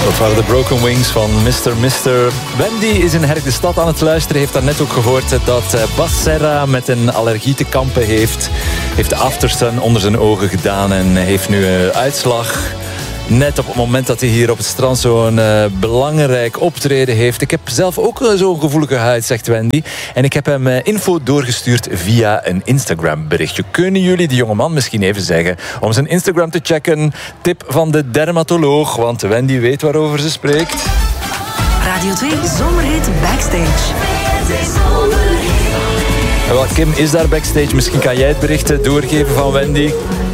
Dat waren de Broken Wings van Mr. Wendy is in Herk de Stad aan het luisteren. Heeft daarnet ook gehoord dat Bas Serra met een allergie te kampen heeft. Heeft de Aftersun onder zijn ogen gedaan en heeft nu uitslag. Net op het moment dat hij hier op het strand zo'n belangrijk optreden heeft. Ik heb zelf ook zo'n gevoelige huid, zegt Wendy. En ik heb hem info doorgestuurd via een Instagram berichtje. Kunnen jullie die jongeman misschien even zeggen om zijn Instagram te checken? Tip van de dermatoloog, want Wendy weet waarover ze spreekt. Radio 2 Zomerhit Backstage. Wel, Kim is daar backstage. Misschien kan jij het bericht doorgeven van Wendy.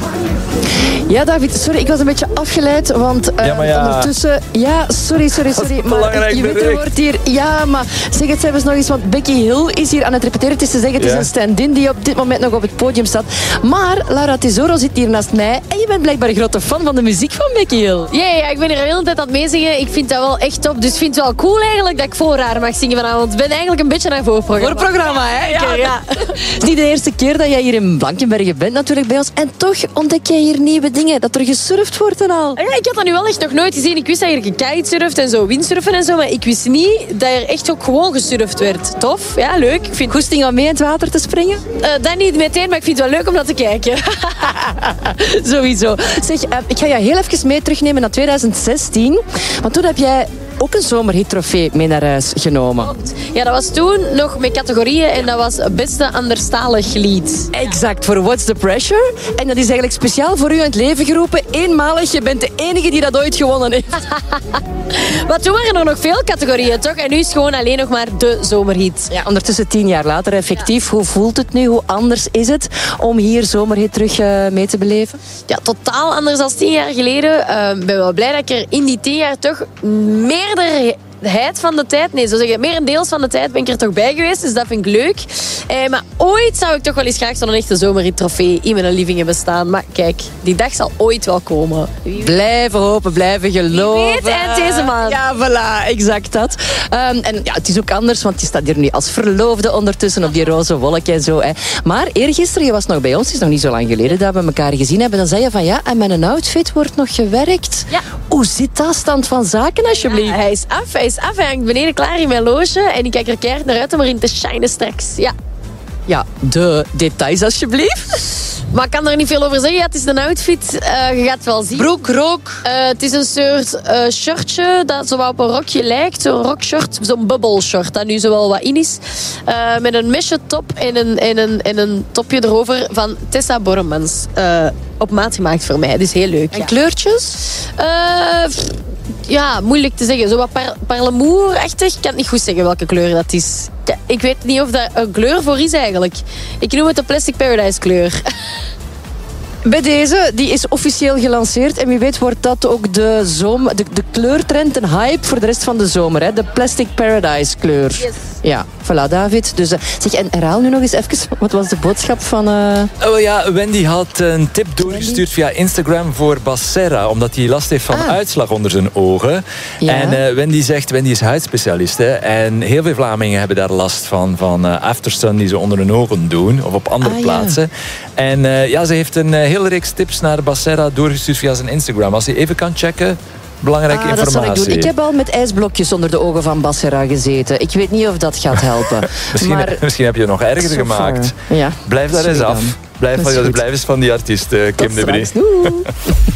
Ja, David, sorry, ik was een beetje afgeleid, want ondertussen... Ja, sorry, maar je weet, er wordt hier... Ja, maar zeg het zelfs nog eens, want Becky Hill is hier aan het repeteren. Het is te zeggen, het is een stand-in die op dit moment nog op het podium staat. Maar Laura Tesoro zit hier naast mij en je bent blijkbaar een grote fan van de muziek van Becky Hill. Ja, ik ben hier de hele tijd aan het meezingen. Ik vind dat wel echt top, dus ik vind het wel cool eigenlijk dat ik voor haar mag zingen vanavond. Ik ben eigenlijk een beetje naar voorprogramma. Voorprogramma, hè? Ja. Het is niet de eerste keer dat jij hier in Blankenbergen bent natuurlijk bij ons. En toch ontdek jij hier nieuwe dingen, dat er gesurfd wordt en al. Ja, ik had dat nu wel echt nog nooit gezien. Ik wist dat je kitesurft en zo, windsurfen en zo, maar ik wist niet dat er echt ook gewoon gesurfd werd. Tof, ja, leuk. Ik vind goesting om mee in het water te springen? Dat niet meteen, maar ik vind het wel leuk om dat te kijken. Sowieso. Zeg, ik ga je heel even mee terugnemen naar 2016, want toen heb jij ook een zomerhit-trofee mee naar huis genomen. Ja, dat was toen nog met categorieën en dat was beste anderstalig lied. Exact, voor What's the Pressure. En dat is eigenlijk speciaal voor u in het leven geroepen. Eenmalig, je bent de enige die dat ooit gewonnen heeft. Maar toen waren er nog veel categorieën, toch? En nu is het gewoon alleen nog maar de zomerhit. Ja, ondertussen 10 jaar later, effectief. Hoe voelt het nu? Hoe anders is het om hier zomerhit terug mee te beleven? Ja, totaal anders dan 10 jaar geleden. Ik ben wel blij dat ik er in die 10 jaar toch meerderheid van de tijd, merendeels van de tijd ben ik er toch bij geweest, dus dat vind ik leuk. Maar ooit zou ik toch wel eens graag zo'n echte zomerhit-trofee in mijn living hebben staan. Maar kijk, die dag zal ooit wel komen. Blijven hopen, blijven geloven. Wie weet, eind deze maand. Ja, voilà, exact dat. En ja, het is ook anders, want je staat hier nu als verloofde ondertussen op die roze wolk en zo. Hè. Maar eergisteren, je was nog bij ons, het is nog niet zo lang geleden dat we elkaar gezien hebben, dan zei je van ja, en met een outfit wordt nog gewerkt. Ja. Hoe zit dat, stand van zaken alsjeblieft? Ja, hij is af. Hij hangt beneden klaar in mijn loge en ik kijk er keihard naar uit om erin te shinen straks. Ja, de details alsjeblieft. Maar ik kan er niet veel over zeggen. Ja, het is een outfit. Je gaat het wel zien. Broek, rook. Het is een soort shirtje dat zo wat op een rokje lijkt. Zo'n rockshort, zo'n bubble short dat nu zo wel wat in is. Met een mesje top en een topje erover van Tessa Borremans. Op maat gemaakt voor mij. Dus heel leuk. En kleurtjes? Ja, moeilijk te zeggen. Zo wat parlemoerachtig. Ik kan niet goed zeggen welke kleur dat is. Ik weet niet of dat een kleur voor is eigenlijk. Ik noem het de Plastic Paradise kleur. Bij deze, die is officieel gelanceerd. En wie weet wordt dat ook de kleurtrend, een hype voor de rest van de zomer. Hè? De Plastic Paradise kleur. Yes. Ja, voilà David. Dus, zeg, en herhaal nu nog eens even, wat was de boodschap van... Oh ja, Wendy had een tip doorgestuurd via Instagram voor Bas Serra, omdat hij last heeft van uitslag onder zijn ogen. Ja. En Wendy is huidspecialist. Hè, en heel veel Vlamingen hebben daar last van Aftersun die ze onder hun ogen doen, of op andere plaatsen. Ja. En ze heeft een hele reeks tips naar Bas Serra doorgestuurd via zijn Instagram. Als je even kan checken, belangrijke informatie. Dat zal ik doen. Ik heb al met ijsblokjes onder de ogen van Bas Serra gezeten. Ik weet niet of dat gaat helpen. Misschien heb je het nog erger gemaakt. Ja. Blijf daar eens af. Blijf eens van die artiest, Kim de Brie.